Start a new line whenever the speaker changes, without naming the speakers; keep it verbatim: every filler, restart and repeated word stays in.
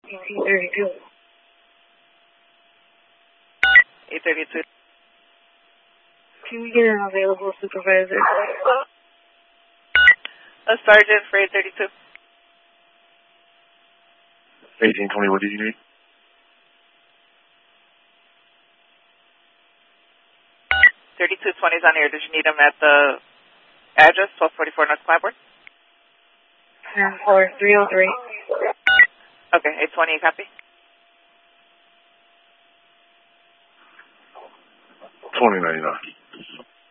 eighteen thirty-two.
eight thirty-two.
Can we get an available supervisor?
A sergeant for eight thirty-two.
eighteen twenty, what did you need?
thirty-two twenty is on here. Did you need him at the address, twelve forty-four North Clapboard?
ten four three oh three.
Okay, eight twenty, copy.
twenty ninety-nine.